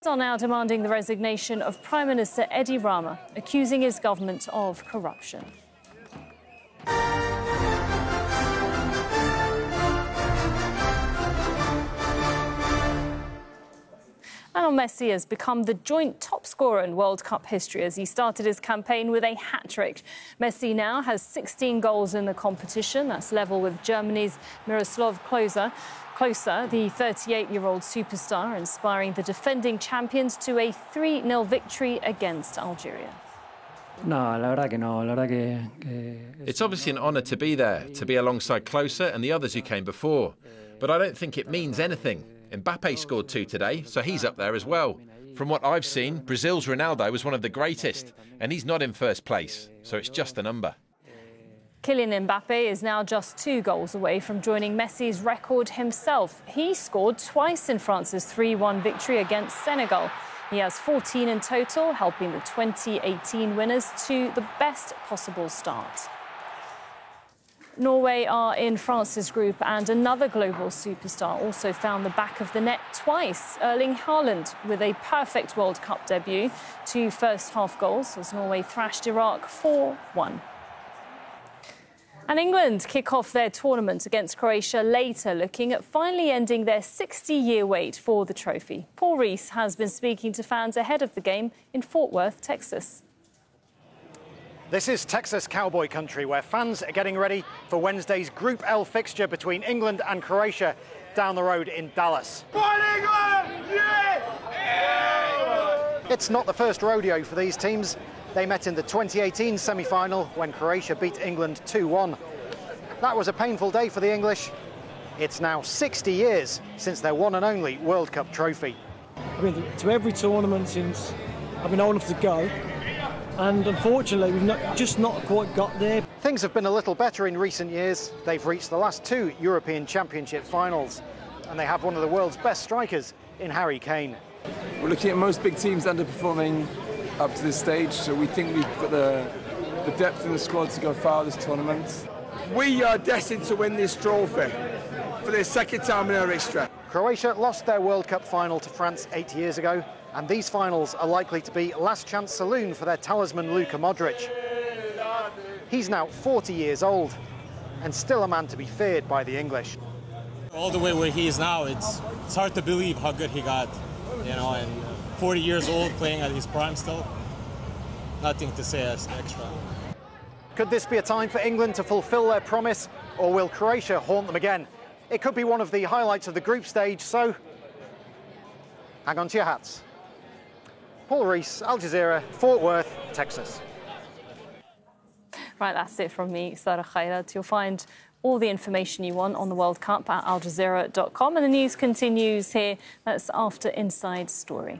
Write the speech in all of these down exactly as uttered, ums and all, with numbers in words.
Are now demanding the resignation of Prime Minister Edi Rama, accusing his government of corruption. Lionel Messi has become the joint top scorer in World Cup history as he started his campaign with a hat-trick. Messi now has sixteen goals in the competition. That's level with Germany's Miroslav Klose. Klose, the thirty-eight-year-old superstar, inspiring the defending champions to a three nil victory against Algeria. No, la verdad que no. La verdad que, que... It's obviously an honour to be there, to be alongside Klose and the others who came before. But I don't think it means anything. Mbappe scored two today, so he's up there as well. From what I've seen, Brazil's Ronaldo was one of the greatest, and he's not in first place, so it's just a number. Kylian Mbappe is now just two goals away from joining Messi's record himself. He scored twice in France's three one victory against Senegal. He has fourteen in total, helping the twenty eighteen winners to the best possible start. Norway are in France's group, and another global superstar also found the back of the net twice. Erling Haaland with a perfect World Cup debut. Two first-half goals as Norway thrashed Iraq four one. And England kick off their tournament against Croatia later, looking at finally ending their sixty-year wait for the trophy. Paul Rees has been speaking to fans ahead of the game in Fort Worth, Texas. This is Texas cowboy country, where fans are getting ready for Wednesday's Group L fixture between England and Croatia down the road in Dallas. It's not the first rodeo for these teams. They met in the twenty eighteen semi-final when Croatia beat England two one. That was a painful day for the English. It's now sixty years since their one and only World Cup trophy. I've been to every tournament since I've been old enough to go. And unfortunately, we've not, just not quite got there. Things have been a little better in recent years. They've reached the last two European Championship finals, and they have one of the world's best strikers in Harry Kane. We're looking at most big teams underperforming up to this stage, so we think we've got the, the depth in the squad to go far this tournament. We are destined to win this trophy for the second time in our history. Croatia lost their World Cup final to France eight years ago, and these finals are likely to be last chance saloon for their talisman Luka Modric. He's now forty years old and still a man to be feared by the English. All the way where he is now, it's, it's hard to believe how good he got, you know, and forty years old playing at his prime still, nothing to say as extra. Could this be a time for England to fulfil their promise, or will Croatia haunt them again? It could be one of the highlights of the group stage, so hang on to your hats. Paul Rees, Al Jazeera, Fort Worth, Texas. Right, that's it from me, Sarah Khairat. You'll find all the information you want on the World Cup at al jazeera dot com. And the news continues here. That's after Inside Story.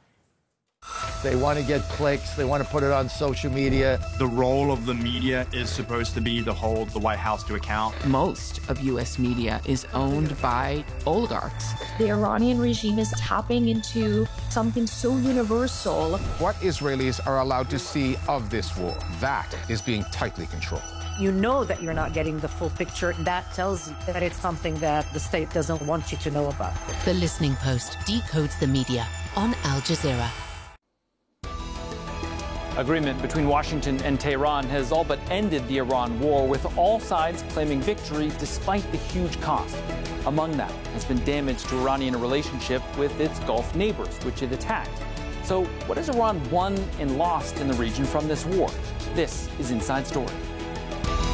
They want to get clicks. They want to put it on social media. The role of the media is supposed to be to hold the White House to account. Most of U S media is owned by oligarchs. The Iranian regime is tapping into something so universal. What Israelis are allowed to see of this war, that is being tightly controlled. You know that you're not getting the full picture. That tells you that it's something that the state doesn't want you to know about. The Listening Post decodes the media on Al Jazeera. Agreement between Washington and Tehran has all but ended the Iran war, with all sides claiming victory despite the huge cost. Among them has been damage to Iranian relationship with its Gulf neighbors, which it attacked. So what has Iran won and lost in the region from this war? This is Inside Story.